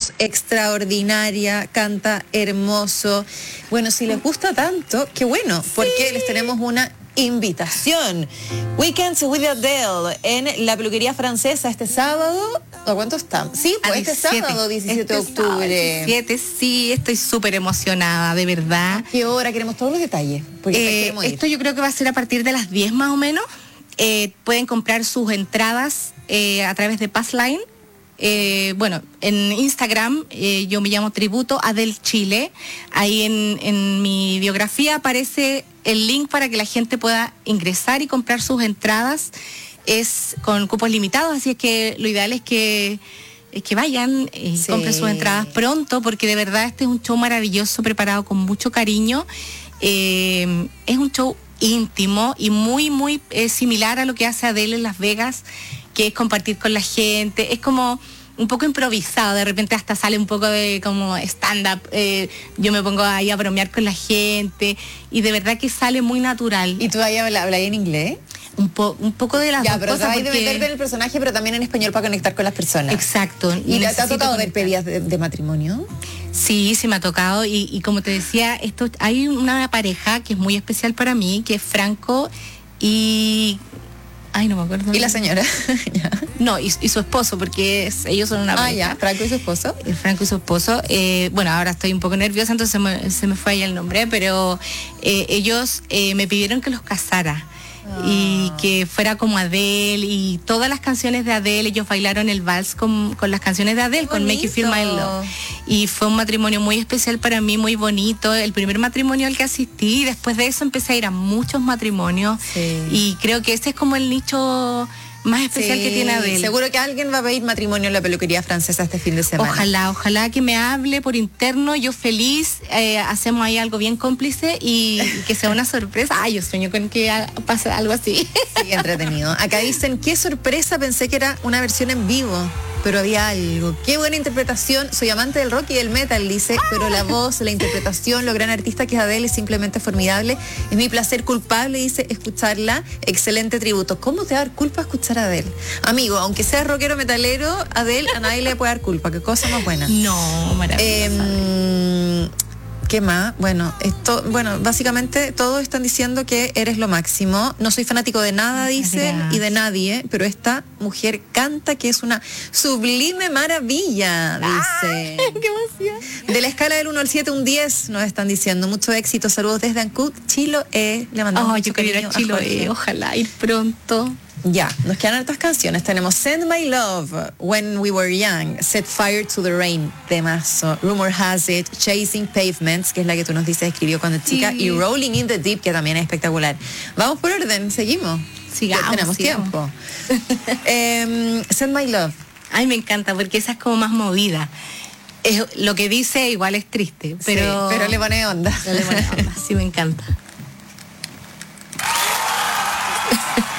voz extraordinaria, canta hermoso. Bueno, si les gusta tanto, qué bueno, porque les tenemos una invitación. Weekends with Adele en la peluquería francesa este sábado. ¿A cuánto están? Sí, pues este sábado, 17 de octubre. 17, sí, estoy súper emocionada, de verdad. ¿Qué hora? Queremos todos los detalles. Esto yo creo que va a ser a partir de las 10 más o menos. Pueden comprar sus entradas a través de Passline. Bueno, en Instagram yo me llamo Tributo Adele Chile. Ahí en mi biografía aparece el link para que la gente pueda ingresar y comprar sus entradas. Es con cupos limitados, así es que lo ideal es que vayan y compren sus entradas pronto, porque de verdad este es un show maravilloso, preparado con mucho cariño. Es un show íntimo y muy similar a lo que hace Adele en Las Vegas, que es compartir con la gente. Es como un poco improvisado, de repente hasta sale un poco de como stand-up. Yo me pongo ahí a bromear con la gente y de verdad que sale muy natural. ¿Y tú ahí hablas en inglés? Un poco de las dos pero cosas. Hay de meterte en el personaje, pero también en español para conectar con las personas. Exacto. ¿Y te ha tocado ver pedidas de matrimonio? Sí, me ha tocado. Y como te decía, hay una pareja que es muy especial para mí, que es Franco y... Ay, no me acuerdo. ¿Y la señora? No, y su esposo, porque ellos son una pareja. Franco y su esposo. Franco y su esposo. Bueno, ahora estoy un poco nerviosa, entonces se me fue ahí el nombre, pero ellos me pidieron que los casara. Y que fuera como Adele y todas las canciones de Adele. Ellos bailaron el vals con las canciones de Adele, con Make You Feel My Love, y fue un matrimonio muy especial para mí, muy bonito, el primer matrimonio al que asistí. Después de eso empecé a ir a muchos matrimonios, y creo que ese es como el nicho más especial que tiene Adele. Seguro que alguien va a pedir matrimonio en la peluquería francesa este fin de semana. Ojalá que me hable por interno, yo feliz. Hacemos ahí algo bien cómplice y que sea una sorpresa. Yo sueño con que pase algo así. Sí, entretenido. Acá dicen, qué sorpresa, pensé que era una versión en vivo, pero había algo. Qué buena interpretación. Soy amante del rock y del metal, dice, pero la voz, la interpretación, lo gran artista que es Adele es simplemente formidable. Es mi placer culpable, dice, escucharla. Excelente tributo. ¿Cómo te va a dar culpa escuchar a Adele? Amigo, aunque seas rockero metalero, Adele a nadie le puede dar culpa. Qué cosa más buena. No, maravilloso. ¿Qué más? Bueno, básicamente todos están diciendo que eres lo máximo. No soy fanático de nada, dice, y de nadie, pero esta mujer canta que es una sublime maravilla, dice. ¡Qué emoción! De la escala del 1 al 7, un 10, nos están diciendo. Mucho éxito, saludos desde Ancud, Chiloé. Le mandamos yo quería ir a Chiloé, ojalá ir pronto. Ya, nos quedan hartas canciones. Tenemos Send My Love, When We Were Young, Set Fire to the Rain, temazo, Rumor Has It, Chasing Pavements, que es la que tú nos dices escribió cuando chica, y Rolling in the Deep, que también es espectacular. Vamos por orden, seguimos. Sigamos. Tenemos tiempo. Send My Love. Ay, me encanta, porque esa es como más movida. Lo que dice igual es triste, pero le pone onda. Sí, me encanta.